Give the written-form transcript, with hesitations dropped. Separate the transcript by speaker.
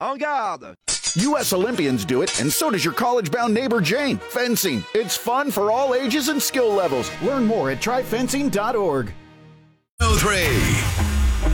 Speaker 1: En garde!
Speaker 2: U.S. Olympians do it, and so does your college-bound neighbor Jane. Fencing. It's fun for all ages and skill levels. Learn more at tryfencing.org.
Speaker 3: 3.